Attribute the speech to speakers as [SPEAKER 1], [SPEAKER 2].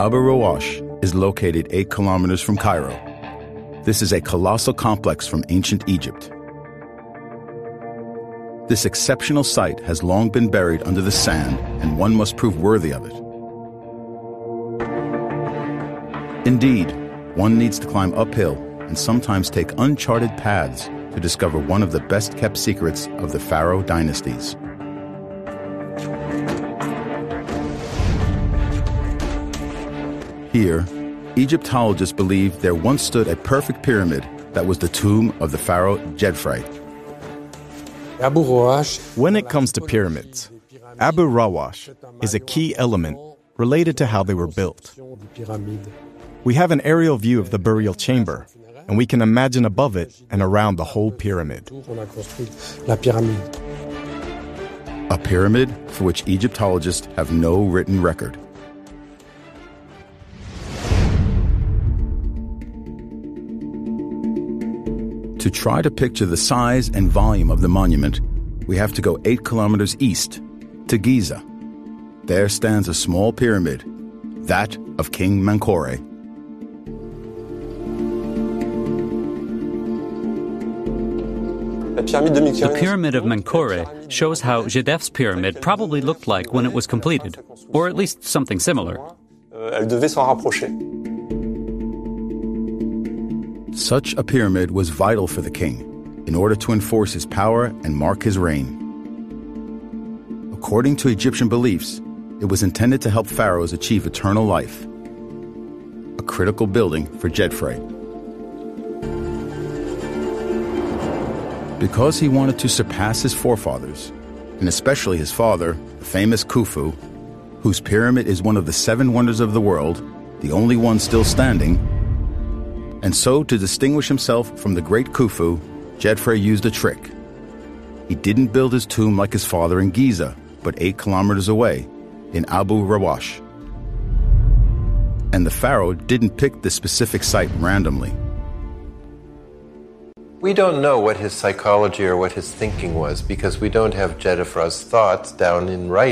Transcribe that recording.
[SPEAKER 1] Abu Rawash is located 8 kilometers from Cairo. This is a colossal complex from ancient Egypt. This exceptional site has long been buried under the sand, and one must prove worthy of it. Indeed, one needs to climb uphill and sometimes take uncharted paths to discover one of the best-kept secrets of the Pharaoh dynasties. Here, Egyptologists believe there once stood a perfect pyramid that was the tomb of the pharaoh Djedefre.
[SPEAKER 2] When it comes to pyramids, Abu Rawash is a key element related to how they were built. We have an aerial view of the burial chamber, and we can imagine above it and around the whole pyramid.
[SPEAKER 1] A pyramid for which Egyptologists have no written record. To try to picture the size and volume of the monument, we have to go 8 kilometers east, to Giza. There stands a small pyramid, that of King Menkore.
[SPEAKER 3] The Pyramid of Menkore shows how Djedef's pyramid probably looked like when it was completed, or at least something similar.
[SPEAKER 1] Such a pyramid was vital for the king in order to enforce his power and mark his reign. According to Egyptian beliefs, it was intended to help pharaohs achieve eternal life, a critical building for Djedefre. Because he wanted to surpass his forefathers, and especially his father, the famous Khufu, whose pyramid is one of the 7 wonders of the world, the only one still standing. And so, to distinguish himself from the great Khufu, Djedefre used a trick. He didn't build his tomb like his father in Giza, but 8 kilometers away, in Abu Rawash. And the pharaoh didn't pick this specific site randomly.
[SPEAKER 4] We don't know what his psychology or what his thinking was because we don't have Djedefre's thoughts down in writing.